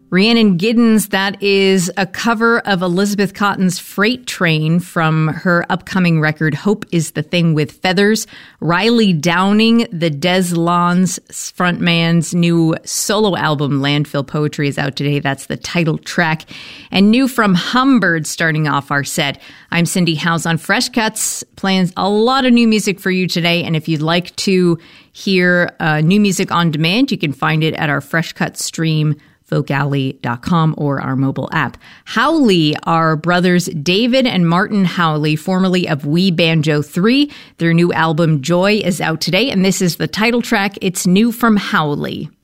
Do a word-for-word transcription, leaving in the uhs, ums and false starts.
Rhiannon Giddens, that is a cover of Elizabeth Cotton's Freight Train from her upcoming record, Hope is the Thing with Feathers. Riley Downing, the Des Lawns frontman's new solo album, Landfill Poetry, is out today. That's the title track. And new from Humbird starting off our set. I'm Cindy House on Fresh Cuts, playing a lot of new music for you today. And if you'd like to hear uh, new music on demand, you can find it at our Fresh Cuts stream, folk alley dot com, or our mobile app. Howley are brothers David and Martin Howley, formerly of We Banjo three. Their new album, Joy, is out today, and this is the title track. It's new from Howley.